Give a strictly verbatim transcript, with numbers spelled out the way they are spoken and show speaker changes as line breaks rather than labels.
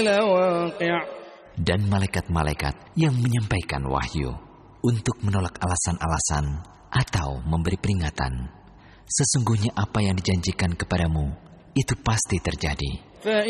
Dan malaikat-malaikat yang menyampaikan wahyu untuk menolak alasan-alasan atau memberi peringatan. Sesungguhnya apa yang dijanjikan kepadamu itu pasti terjadi.